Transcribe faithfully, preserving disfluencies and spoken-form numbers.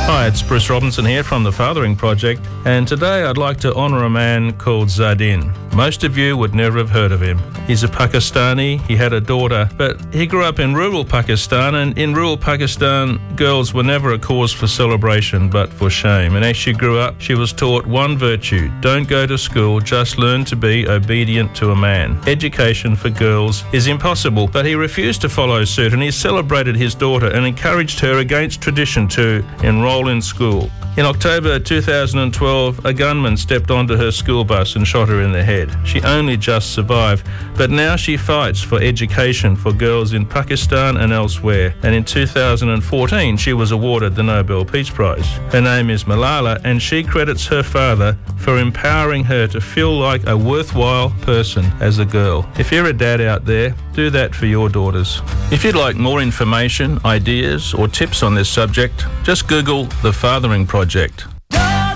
Hi, it's Bruce Robinson here from the Fathering Project, and today I'd like to honour a man called Zadin. Most of you would never have heard of him. He's a Pakistani, he had a daughter, but he grew up in rural Pakistan, and in rural Pakistan, girls were never a cause for celebration but for shame. And as she grew up, she was taught one virtue: don't go to school, just learn to be obedient to a man. Education for girls is impossible, but he refused to follow suit, and he celebrated his daughter and encouraged her against tradition to enroll in school. In October two thousand twelve, a gunman stepped onto her school bus and shot her in the head. She only just survived, but now she fights for education for girls in Pakistan and elsewhere. And in two thousand fourteen, she was awarded the Nobel Peace Prize. Her name is Malala, and she credits her father for empowering her to feel like a worthwhile person as a girl. If you're a dad out there, do that for your daughters. If you'd like more information, ideas, or tips on this subject, just Google the Fathering Project.